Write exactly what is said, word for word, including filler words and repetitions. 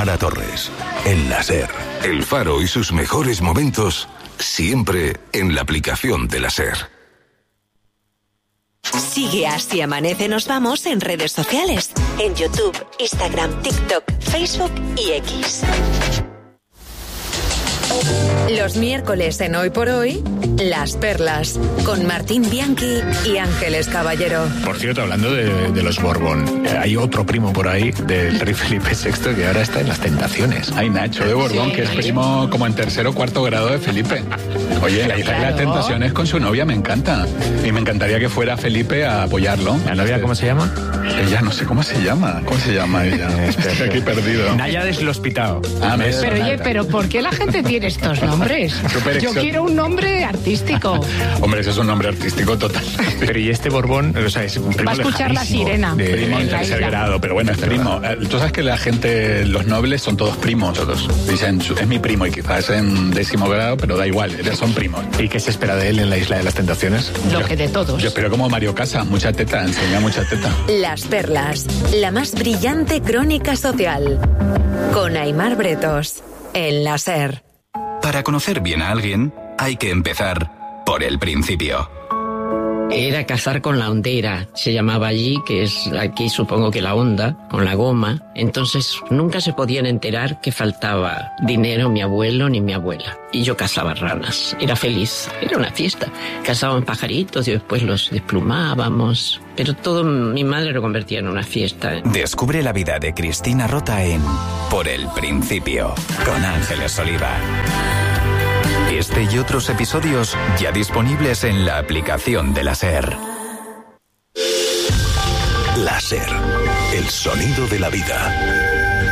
Tamara Torres, en la SER. El Faro y sus mejores momentos siempre en la aplicación de la SER. Sigue a Si Amanece Nos Vamos en redes sociales, en YouTube, Instagram, TikTok, Facebook y X. Los miércoles en Hoy por Hoy, Las Perlas, con Martín Bianchi y Ángeles Caballero. Por cierto, hablando de, de los Borbón, hay otro primo por ahí del rey Felipe sexto que ahora está en las Tentaciones. Hay Nacho de Borbón, sí, que es primo como en tercero o cuarto grado de Felipe. Oye, la hija de las Tentaciones con su novia me encanta. Y me encantaría que fuera Felipe a apoyarlo. ¿La novia cómo se llama? Ella no sé cómo se llama. ¿Cómo se llama ella? Estoy aquí perdido. Naya Deslospitado. Ah, me pero oye, pero ¿por qué la gente tiene estos nombres? Yo quiero un nombre artístico. Hombre, ese es un nombre artístico total. Pero y este Borbón, o sea, es un primo. Va a escuchar la sirena. De, primo en tercer grado, pero bueno, es primo. Tú sabes que la gente, los nobles son todos primos. Todos. Dicen, es mi primo y quizás en décimo grado, pero da igual, ellos son primos. ¿Y qué se espera de él en la Isla de las Tentaciones? Lo yo, que de todos. Yo espero como Mario Casas, mucha teta, enseña mucha teta. Las Perlas, la más brillante crónica social. Con Aimar Bretos, en la SER. Para conocer bien a alguien, hay que empezar por el principio. Era cazar con la hondera, se llamaba allí, que es aquí supongo que la honda, con la goma. Entonces nunca se podían enterar que faltaba dinero mi abuelo ni mi abuela. Y yo cazaba ranas, era feliz, era una fiesta. Cazábamos pajaritos y después los desplumábamos. Pero todo mi madre lo convertía en una fiesta. Descubre la vida de Cristina Rota en Por el Principio, con Ángeles Oliva. Este y otros episodios ya disponibles en la aplicación de la SER. La SER, el sonido de la vida.